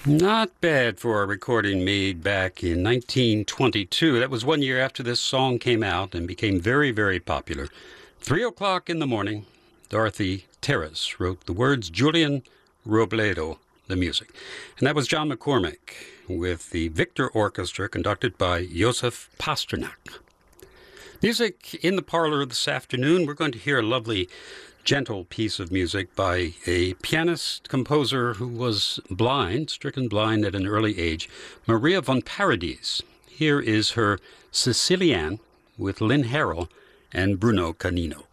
Not bad for a recording made back in 1922. That was 1 year after this song came out and became very, very popular. 3 o'clock in the morning, Dorothy Terrace wrote the words, Julian Robledo, the music. And that was John McCormick with the Victor Orchestra conducted by Joseph Pasternak. Music in the parlor this afternoon. We're going to hear a lovely, gentle piece of music by a pianist composer who was blind, stricken blind at an early age, Maria von Paradis. Here is her Sicilienne with Lynn Harrell and Bruno Canino.